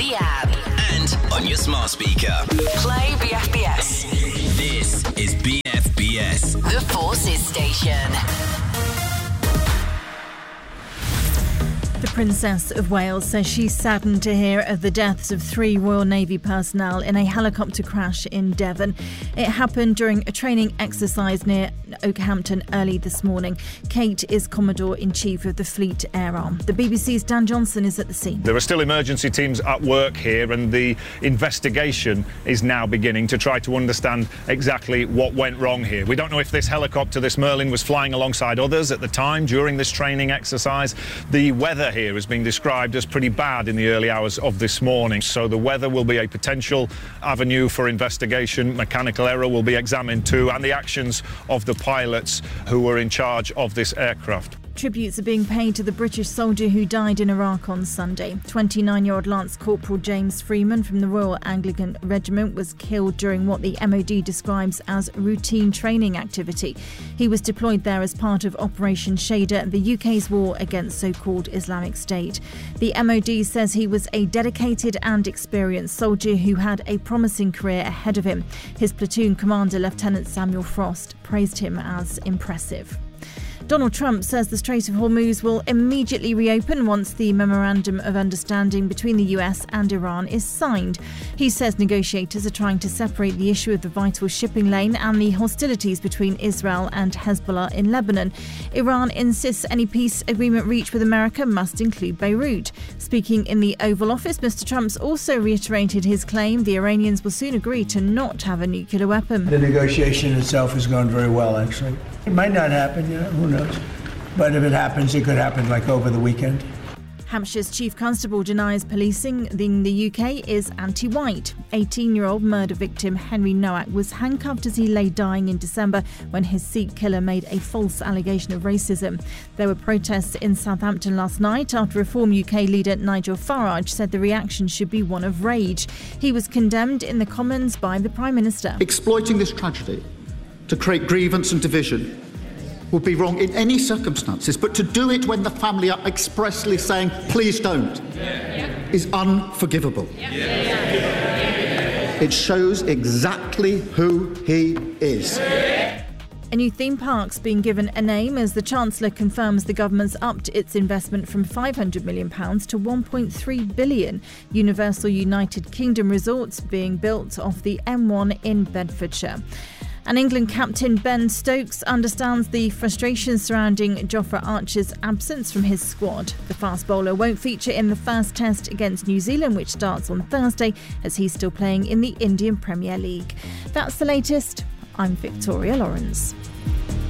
the app. And on your smart speaker. Play BFBS. This is BFBS. The Forces Station. The Princess of Wales says she's saddened to hear of the deaths of 3 Royal Navy personnel in a helicopter crash in Devon. It happened during a training exercise near Okehampton early this morning. Kate is Commodore-in-Chief of the Fleet Air Arm. The BBC's Dan Johnson is at the scene. There are still emergency teams at work here, and the investigation is now beginning to try to understand exactly what went wrong here. We don't know if this helicopter, this Merlin, was flying alongside others at the time during this training exercise. The weather here has been described as pretty bad in the early hours of this morning, so the weather will be a potential avenue for investigation. Mechanical error will be examined too, and the actions of the pilots who were in charge of this aircraft. Tributes are being paid to the British soldier who died in Iraq on Sunday. 29-year-old Lance Corporal James Freeman from the Royal Anglican Regiment was killed during what the MOD describes as routine training activity. He was deployed there as part of Operation Shader, the UK's war against so-called Islamic State. The MOD says he was a dedicated and experienced soldier who had a promising career ahead of him. His platoon commander, Lieutenant Samuel Frost, praised him as impressive. Donald Trump says the Strait of Hormuz will immediately reopen once the Memorandum of Understanding between the US and Iran is signed. He says negotiators are trying to separate the issue of the vital shipping lane and the hostilities between Israel and Hezbollah in Lebanon. Iran insists any peace agreement reached with America must include Beirut. Speaking in the Oval Office, Mr. Trump's also reiterated his claim the Iranians will soon agree to not have a nuclear weapon. The negotiation itself has gone very well, actually. It might not happen, who knows? But if it happens, it could happen like over the weekend. Hampshire's Chief Constable denies policing in the UK is anti-white. 18-year-old murder victim Henry Nowak was handcuffed as he lay dying in December when his Sikh killer made a false allegation of racism. There were protests in Southampton last night after Reform UK leader Nigel Farage said the reaction should be one of rage. He was condemned in the Commons by the Prime Minister. Exploiting this tragedy to create grievance and division would be wrong in any circumstances, but to do it when the family are expressly saying, please don't, is unforgivable. It shows exactly who he is. A new theme park's being given a name as the Chancellor confirms the government's upped its investment from £500 million to £1.3 billion. Universal United Kingdom resorts being built off the M1 in Bedfordshire. And England captain Ben Stokes understands the frustration surrounding Jofra Archer's absence from his squad. The fast bowler won't feature in the first test against New Zealand, which starts on Thursday, as he's still playing in the Indian Premier League. That's the latest. I'm Victoria Lawrence.